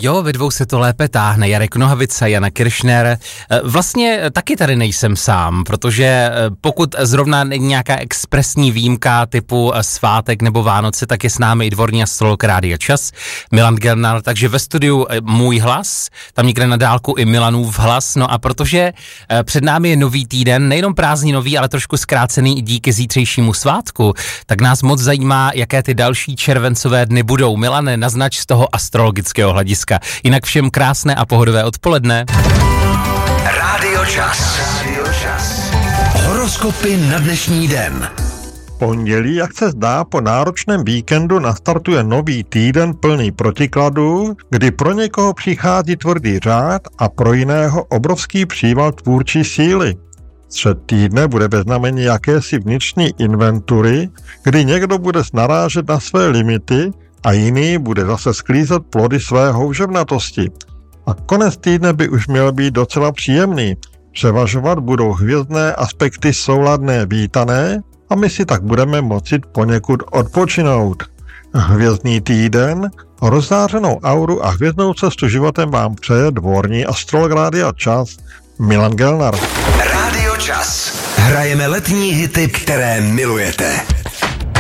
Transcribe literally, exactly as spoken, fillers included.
Jo, ve dvou se to lépe táhne. Jarek Nohavica, Jana Kiršner. Vlastně taky tady nejsem sám, protože pokud zrovna není nějaká expresní výjimka typu svátek nebo Vánoce, tak je s námi i dvorní astrolog Rádia Čas, Milan Gelnar, takže ve studiu můj hlas, tam někde na dálku i Milanův hlas. No a protože před námi je nový týden, nejenom prázdninový, ale trošku zkrácený i díky zítřejšímu svátku, tak nás moc zajímá, jaké ty další červencové dny budou. Milane, naznač z toho astrologického hlediska. Jinak všem krásné a pohodové odpoledne. Rádio Čas. Rádio Čas. Horoskopy na dnešní den. Pondělí, jak se zdá, po náročném víkendu nastartuje nový týden plný protikladů, kdy pro někoho přichází tvrdý řád a pro jiného obrovský příval tvůrčí síly. Střed týdne bude ve znamení jakési vnitřní inventury, kdy někdo bude narážet na své limity a jiný bude zase sklízet plody své houževnatosti. A konec týdne by už měl být docela příjemný. Převažovat budou hvězdné aspekty souladné vítané a my si tak budeme moci poněkud odpočinout. Hvězdný týden, rozzářenou auru a hvězdnou cestu životem vám přeje dvorní astrolog Rádia Čas Milan Gelnar. Rádio Čas. Hrajeme letní hity, které milujete.